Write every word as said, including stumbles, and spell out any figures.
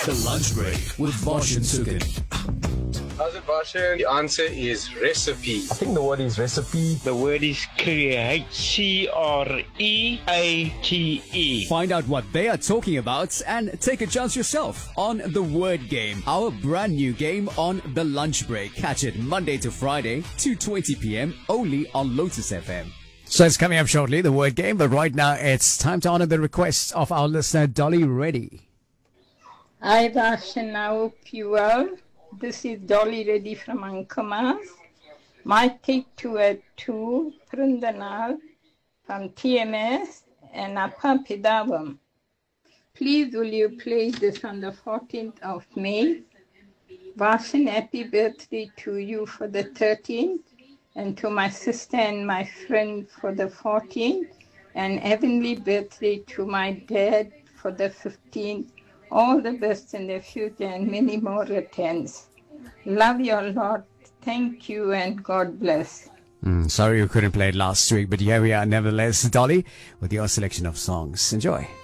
The Lunch Break with Bosch and Sukin. How's it, Basha? The answer is recipe. I think the word is recipe. The word is create. C R E A T E. Find out what they are talking about and take a chance yourself on The Word Game, our brand new game on The Lunch Break. Catch it Monday to Friday, two twenty p.m. only on Lotus F M. So it's coming up shortly, The Word Game, but right now it's time to honor the request of our listener, Dolly Reddy. Hi, Darshan. I hope you well. This is Dolly Reddy from Ankamas. My take two at two, Prindanal from T M S and Appa Pidavam. Please will you play this on the fourteenth of May? Varshan, happy birthday to you for the thirteenth and to my sister and my friend for the fourteenth, and heavenly birthday to my dad for the fifteenth. All the best in the future and many more attends. Love you a lot. Thank you and God bless. Mm, sorry you couldn't play it last week, but here we are nevertheless, Dolly, with your selection of songs. Enjoy.